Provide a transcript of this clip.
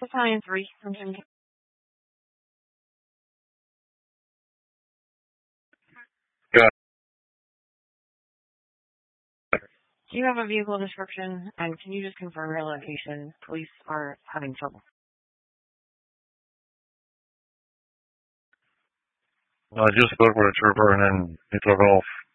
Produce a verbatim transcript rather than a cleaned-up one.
Battalion three from Jim. Got it. Do you have a vehicle description, and can you just confirm your location? Police are having trouble. I just spoke with a trooper and then he took off.